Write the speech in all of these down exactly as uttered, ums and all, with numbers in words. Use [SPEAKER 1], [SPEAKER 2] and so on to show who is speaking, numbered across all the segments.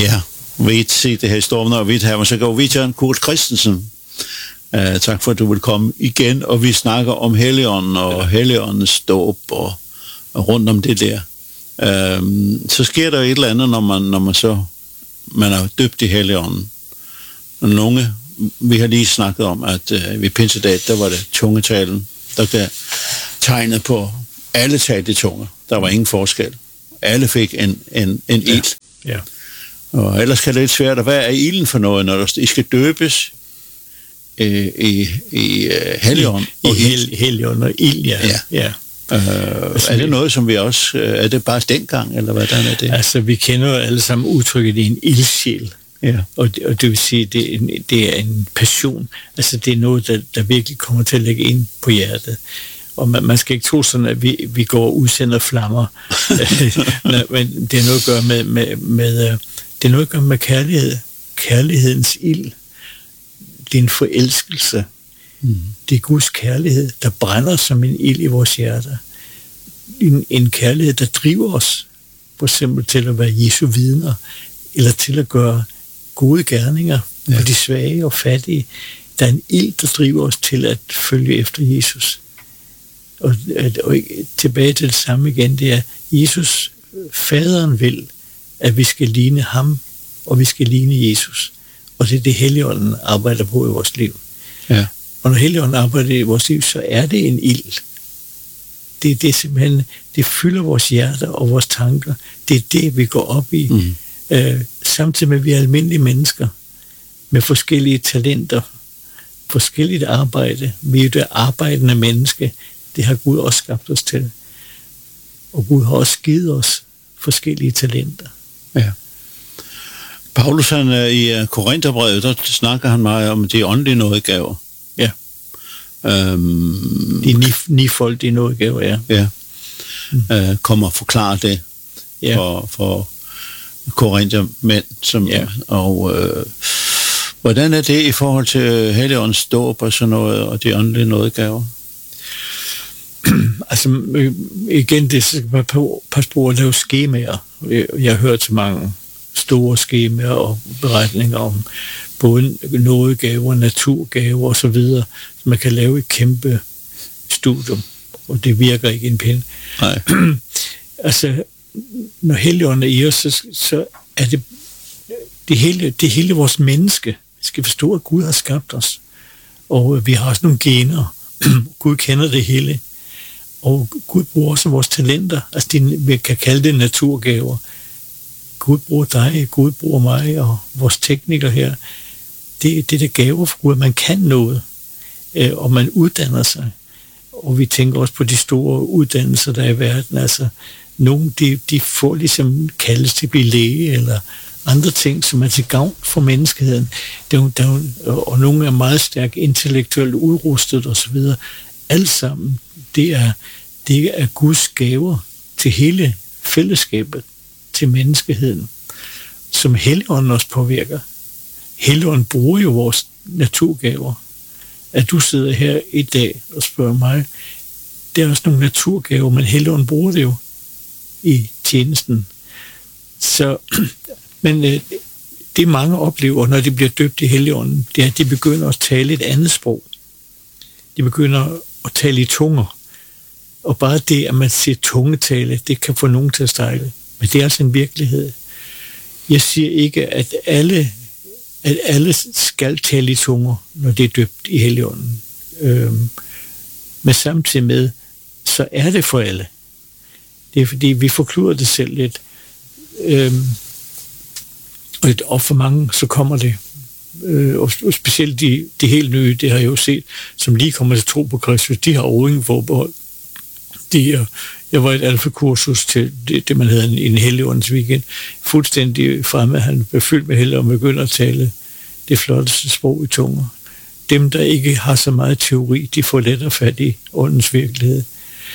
[SPEAKER 1] Ja, vi se det her i Stormen og Vidt her, så går vi til Kurt Christensen. Uh, tak for, at du vil komme igen, og vi snakker om Helligånden og ja. Helligåndens dåb og, og rundt om det der. Uh, så sker der et eller andet, når man, når man så man er døbt i Helligånden. Og nogle, vi har lige snakket om, at uh, ved pinsedag, der var det tungetalen, der blev tegnet på alle talte i tunger. Der var ingen forskel. Alle fik en, en, en ild.
[SPEAKER 2] Ja. Ja.
[SPEAKER 1] Og ellers kan det lidt svært at være, er ilden for noget, når I skal døbes øh, i, i uh, Helligånden?
[SPEAKER 2] I, i hel, Helligånden og ild, ja.
[SPEAKER 1] ja.
[SPEAKER 2] ja.
[SPEAKER 1] Uh, altså, er det noget, som vi også... Uh, er det bare dengang, eller hvordan er det?
[SPEAKER 2] Altså, vi kender jo alle sammen udtrykket, det er en ildsjæl. Ja. Og, det, og det vil sige, det er, en, det er en passion. Altså, det er noget, der, der virkelig kommer til at lægge ind på hjertet. Og man, man skal ikke tro sådan, at vi, vi går og udsender flammer. Men det er noget at gøre med, med, med, det er noget at gøre med kærlighed. Kærlighedens ild. Det er en forelskelse. Mm. Det er Guds kærlighed, der brænder som en ild i vores hjerter. En, en kærlighed, der driver os, for eksempel til at være Jesu vidner, eller til at gøre gode gerninger ja. For de svage og fattige. Der er en ild, der driver os til at følge efter Jesus. Og, og tilbage til det samme igen, det er, Jesus, faderen vil, at vi skal ligne ham, og vi skal ligne Jesus. Og det er det, Helligånden arbejder på i vores liv.
[SPEAKER 1] Ja.
[SPEAKER 2] Og når Helligånden arbejder i vores liv, så er det en ild. Det, det er simpelthen, det fylder vores hjerter og vores tanker. Det er det, vi går op i. Mm. Øh, samtidig med, at vi er almindelige mennesker med forskellige talenter, forskelligt arbejde. Vi er jo det arbejdende menneske. Det har Gud også skabt os til. Og Gud har også givet os forskellige talenter.
[SPEAKER 1] Ja. Paulus, han i Korintherbrevet, der snakker han meget om de åndelige nådegaver.
[SPEAKER 2] Ja.
[SPEAKER 1] Øhm,
[SPEAKER 2] de ni, nifoldige nådegaver, ja.
[SPEAKER 1] Ja. Mm. Øh, kommer og forklare det ja. for, for korinthermænd. Som, ja. Og øh, hvordan er det i forhold til Helligåndens dåb og sådan noget, og de åndelige nådegaver?
[SPEAKER 2] Altså, igen, det skal man passe på at lave skemaer. Jeg har hørt så mange store skemaer og beretninger om både nådegaver, naturgaver og så videre, så man kan lave et kæmpe studium, og det virker ikke en pind.
[SPEAKER 1] Nej.
[SPEAKER 2] Altså, når Helligånden er i os, så, så er det det hele, det hele vores menneske. Vi skal forstå, at Gud har skabt os, og vi har også nogle gener. Gud kender det hele. Og Gud bruger også vores talenter. Altså, det, vi kan kalde det naturgaver. Gud bruger dig, Gud bruger mig, og vores teknikere her. Det, det er det gaver for Gud, at man kan noget, og man uddanner sig. Og vi tænker også på de store uddannelser, der er i verden. Altså, nogle, de, de får ligesom kaldes til at blive læge, eller andre ting, som er til gavn for menneskeheden. Der, der, og nogle er meget stærkt intellektuelt udrustet osv. Alt sammen, det er, det er Guds gaver til hele fællesskabet, til menneskeheden, som Helligånden også påvirker. Helligånden bruger jo vores naturgaver. At du sidder her i dag og spørger mig, det er også nogle naturgaver, men Helligånden bruger det jo i tjenesten. Så, men øh, det mange oplever, når de bliver døbt i Helligånden, det er, at de begynder at tale et andet sprog. De begynder at tale i tunger. Og bare det, at man siger tungetale, det kan få nogen til at stejle. Men det er altså en virkelighed. Jeg siger ikke, at alle, at alle skal tale i tunger, når det er døbt i Helligånden. Øhm, men samtidig med, så er det for alle. Det er fordi, vi forkluder det selv lidt. Øhm, og for mange, så kommer det. Øh, og specielt de, de helt nye, det har jeg jo set, som lige kommer til tro på Kristus, de har overhovedet ingen forbehold. De, jeg var i et alfakursus til det, det man hedder en, en Helligåndens weekend, fuldstændig fremme, han blev fyldt med Helligånd og begynder at tale det flotteste sprog i tunger. Dem, der ikke har så meget teori, de får lettere fat i åndens virkelighed.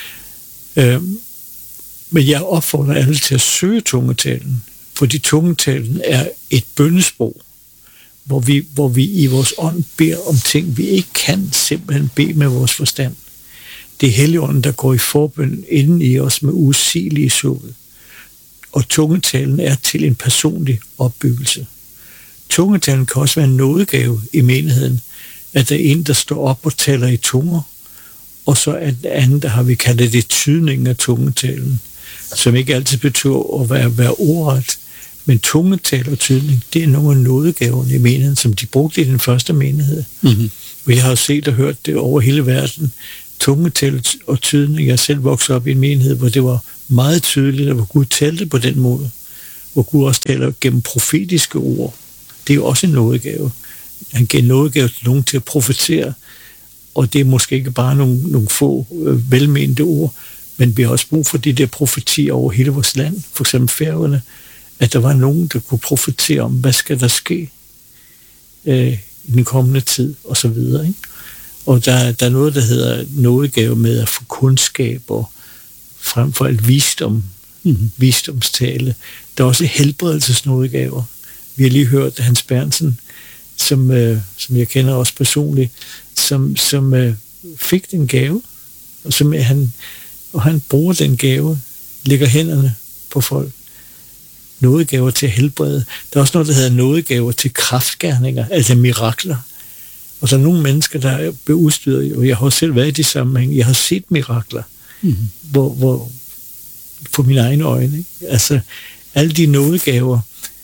[SPEAKER 2] Øhm, men jeg opfordrer alle til at søge tungetalen, fordi tungetalen er et bønnesprog, hvor vi, hvor vi i vores ånd beder om ting, vi ikke kan simpelthen bede med vores forstand. Det er Helligånden, der går i forbøn inden i os med usigelige sukke. Og tungetalen er til en personlig opbyggelse. Tungetalen kan også være en nådegave i menigheden, at der er en, der står op og taler i tunger, og så er det andet, der har vi kaldt det tydningen af tungetalen, som ikke altid betyder at være, være ordret, men tungetal og tydning, det er nogle af nådegaverne i menigheden, som de brugte i den første menighed. Mm-hmm. Og jeg har set og hørt det over hele verden. Tungetal og tydning, jeg selv voksede op i en menighed, hvor det var meget tydeligt, hvor Gud talte på den måde, hvor Gud også taler gennem profetiske ord. Det er jo også en nådegave. Han giver nådegave til nogen til at profetere, og det er måske ikke bare nogle, nogle få øh, velmente ord, men vi har også brug for de der profetier over hele vores land, for eksempel Færøerne, at der var nogen, der kunne profetere om, hvad skal der ske øh, i den kommende tid, og så videre. Ikke? Og der, der er noget, der hedder nådegave med at få kundskab, og frem for alt visdom, mm-hmm. visdomstale. Der er også helbredelsesnådegaver. Vi har lige hørt Hans Berntsen, som, øh, som jeg kender også personligt, som, som øh, fik den gave, og, som han, og han bruger den gave, lægger hænderne på folk. Nådegaver til at helbrede. Der er også noget, der hedder nådegaver til kraftgerninger, altså mirakler. Og der er nogle mennesker, der er udstyret, og jeg har selv været i de sammenhæng, jeg har set mirakler, mm-hmm. hvor, hvor, på mine egne øjne. Ikke? Altså, alle de nådegaver,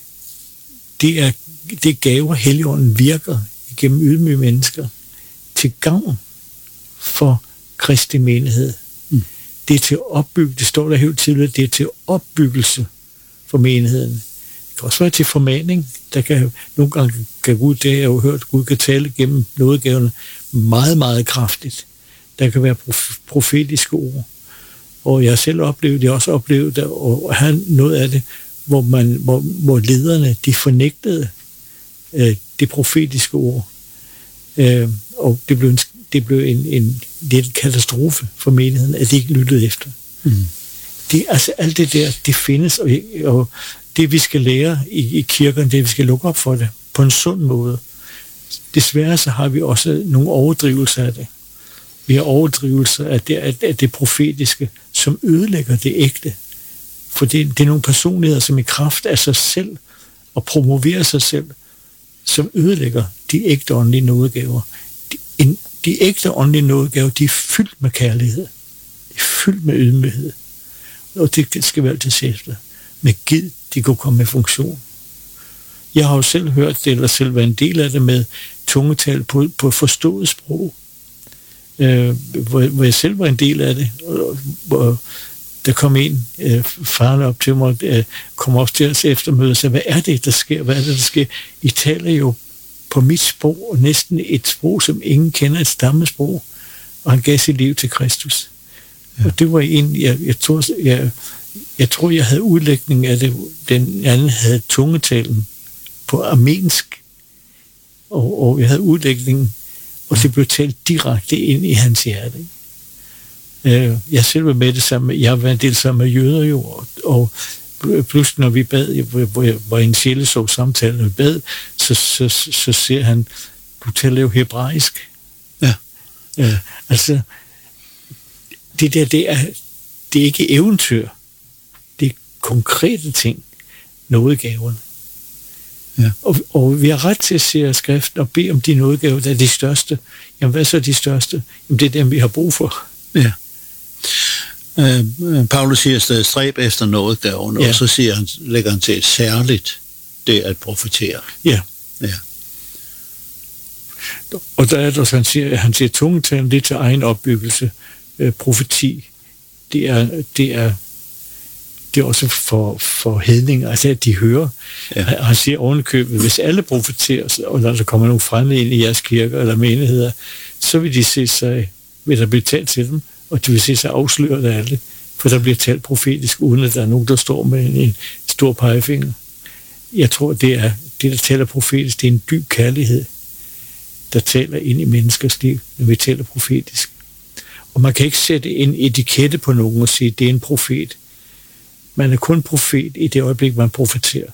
[SPEAKER 2] det er, det er gaver, Helligånden virker igennem ydmyge mennesker, til gavn for Kristi menighed. Mm. Det er til opbygge, det står der helt tydeligt, det er til opbyggelse for menigheden. Det kan også være til formaning. Der kan nogle gange kan Gud, det har jeg jo hørt, Gud kan tale gennem nådegaverne meget, meget kraftigt. Der kan være prof- profetiske ord. Og jeg har selv oplevet det, også oplevet det, og han noget af det, hvor, man, hvor, hvor lederne, de fornægtede øh, det profetiske ord. Øh, og det blev en, det blev en, en lidt katastrofe for menigheden, at de ikke lyttede efter. Mm. Det, altså alt det der, det findes, og, og det vi skal lære i, i kirken, det vi skal lukke op for det, på en sund måde. Desværre så har vi også nogle overdrivelser af det. Vi har overdrivelser af det, af, af det profetiske, som ødelægger det ægte. For det, det er nogle personligheder, som i kraft af sig selv, og promoverer sig selv, som ødelægger de ægte åndelige nådegaver. De, en, de ægte åndelige nådegaver, de er fyldt med kærlighed. De er fyldt med ydmyghed. Og det skal vi altid se efter. Med gid, de kunne komme med funktion. Jeg har jo selv hørt det, eller selv været en del af det med tungetal på, på forstået sprog. Øh, hvor, hvor jeg selv var en del af det. Hvor der kom en øh, faren op til mig, øh, kom op til os eftermøde og sagde, hvad er det, der sker? Hvad er det, der sker? I taler jo på mit sprog, og næsten et sprog, som ingen kender, et stammesprog. Og han gav sit liv til Kristus. Ja. Og det var en, jeg, jeg, tror, jeg, jeg tror, jeg havde udlægning af det. Den anden havde tungetalen på armensk, og, og jeg havde udlægningen, og det blev talt direkte ind i hans hjerte. Jeg selv var med det sammen, jeg var en del sammen med jøder jo, og, og pludselig når vi bad, hvor jeg var i en sjælesov samtale, når vi bad, så, så, så, så ser han, du taler jo hebraisk. Ja. Ja, altså, det der, det er, det er ikke eventyr. Det er konkrete ting, nådegaverne. Ja. Og, og vi har ret til at se skriften og bede om de nådegaver, der er de største. Jamen, hvad så er de største? Jamen, det er dem, vi har brug for.
[SPEAKER 1] Ja. Uh, Paulus siger stadig stræb efter nådegaverne, ja. Og så siger han, lægger han til et særligt, det at profetere.
[SPEAKER 2] Ja.
[SPEAKER 1] Ja.
[SPEAKER 2] Og der er der, han siger, han siger tungetalen, det er til egen opbyggelse. Uh, profeti, det er, det er, det er også for, for hedninger, altså at de hører. Ja. Han siger ovenikøbet, hvis alle profeterer, og når der kommer nogle fremmede ind i jeres kirker eller menigheder, så vil de se sig, vil der blive talt til dem, og de vil se sig afsløret af det, for der bliver talt profetisk, uden at der er nogen, der står med en, en stor pegefinger. Jeg tror, det er det, der taler profetisk, det er en dyb kærlighed, der taler ind i menneskers liv, når vi taler profetisk. Og man kan ikke sætte en etikette på nogen og sige, det er en profet. Man er kun profet i det øjeblik, man profeterer.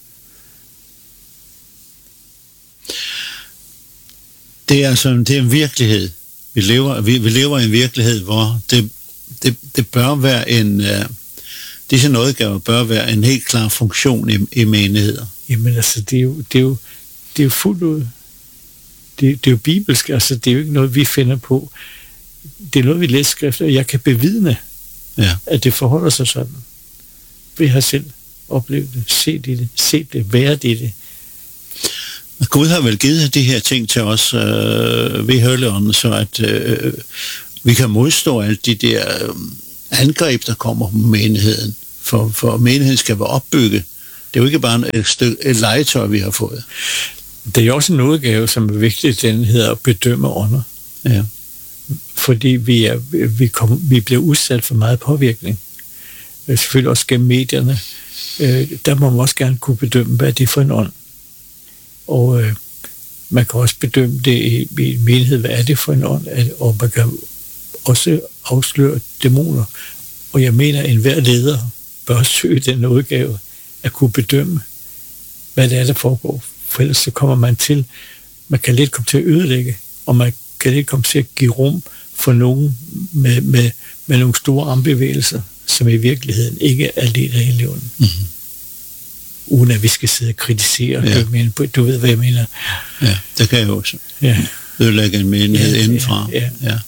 [SPEAKER 1] Det er altså det er en virkelighed. Vi lever, vi, vi lever i en virkelighed, hvor det, det, det bør være en, uh, disse nådegaver bør være en helt klar funktion i, i menigheder.
[SPEAKER 2] Jamen altså, det er jo, det er jo, det er jo fuldt ud. Det, det er jo bibelsk, altså det er jo ikke noget, vi finder på. Det er noget, vi læser skrifter, og jeg kan bevidne,
[SPEAKER 1] ja.
[SPEAKER 2] At det forholder sig sådan. Vi har selv oplevet det, set i det, set det, været i det.
[SPEAKER 1] Gud har vel givet de her ting til os øh, ved Helligånden, så at øh, vi kan modstå alle de der øh, angreb, der kommer på menigheden. For, for menigheden skal være opbygget. Det er jo ikke bare et stykke et legetøj, vi har fået.
[SPEAKER 2] Det er jo også en nådegave, som er vigtig, den hedder at bedømme ånder.
[SPEAKER 1] Ja.
[SPEAKER 2] Fordi vi, er, vi, kom, vi bliver udsat for meget påvirkning. Selvfølgelig også gennem medierne. Øh, der må man også gerne kunne bedømme, hvad det er for en ånd. Og øh, man kan også bedømme det i, i menighed, hvad er det for en ånd, og man kan også afsløre dæmoner. Og jeg mener, at enhver leder bør søge den nådegave at kunne bedømme, hvad det er, der foregår. For ellers så kommer man til, man kan lidt komme til at ødelægge, og man kan lidt komme til at give rum for nogen med, med, med nogle store armbevægelser, som i virkeligheden ikke er lidt af Helligånden. Mm-hmm. Uden at vi skal sidde og kritisere. Ja. Du, mener, du ved, hvad jeg mener.
[SPEAKER 1] Ja, det kan jeg også.
[SPEAKER 2] Ja.
[SPEAKER 1] Ødelægge en menighed
[SPEAKER 2] ja,
[SPEAKER 1] indenfra.
[SPEAKER 2] Ja, ja.
[SPEAKER 1] Ja.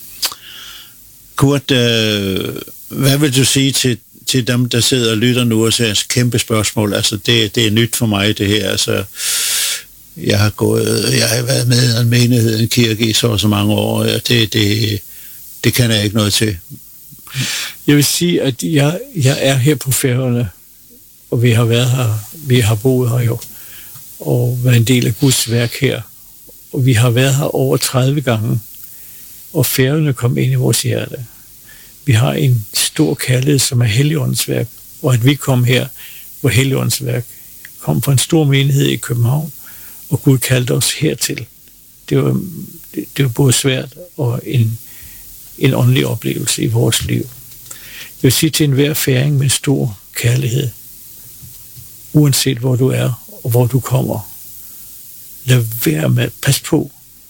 [SPEAKER 1] Kurt, øh, hvad vil du sige til, til dem, der sidder og lytter nu og siger kæmpe spørgsmål? Altså, det, det er nyt for mig, det her. Altså, jeg har gået, jeg har været med i en menighed, en kirke i så og så mange år, og det, det, det kan jeg ikke noget til.
[SPEAKER 2] Jeg vil sige, at jeg, jeg er her på Færøerne, og vi har været her, vi har boet her jo, og været en del af Guds værk her. Og vi har været her over tredive gange, og Færøerne kom ind i vores hjerte. Vi har en stor kærlighed, som er Helligåndens værk, og at vi kom her, hvor Helligåndens værk kom fra en stor menighed i København, og Gud kaldte os hertil. Det var, det, det var både svært og en, en åndelig oplevelse i vores liv. Jeg vil sige til enhver færing med stor kærlighed, uanset hvor du er og hvor du kommer, lad være med, pas på.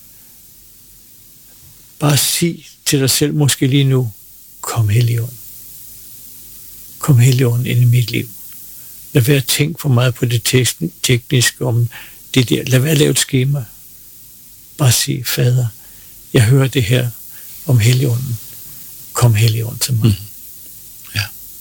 [SPEAKER 2] Bare sig til dig selv, måske lige nu, kom Helligånd. Kom Helligånd ind i mit liv. Lad være at tænke for meget på det tekniske om det der. Lad være at lave et skema. Bare sig, Fader, jeg hører det her om Helligånden. Kom Helligånd til mig. Mm.
[SPEAKER 1] Ja.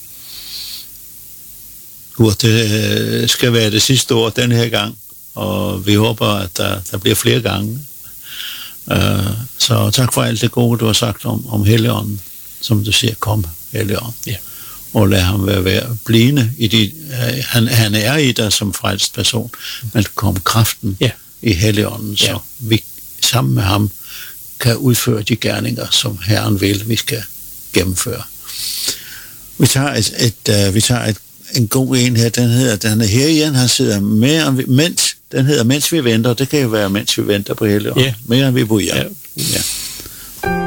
[SPEAKER 1] Gud, det skal være det sidste ord den her gang, og vi håber, at der, der bliver flere gange. Uh, så tak for alt det gode, du har sagt om, om Helligånden, som du siger, kom Helligånd.
[SPEAKER 2] Ja.
[SPEAKER 1] Og lad ham være, være blinde i de, uh, han, han er i dig som frelst person, men kom kraften
[SPEAKER 2] ja.
[SPEAKER 1] i Helligånden, så ja. vi sammen med ham kan udføre de gerninger, som Herren vil, vi skal gennemføre. Vi tager et, et, uh, vi tager et, en god en her, den hedder, den er her igen, han sidder med, mens, den hedder Mens vi venter, det kan jo være, mens vi venter på Helligånden,
[SPEAKER 2] ja.
[SPEAKER 1] mere end vi bor. Ja.
[SPEAKER 2] Ja.
[SPEAKER 1] Ja.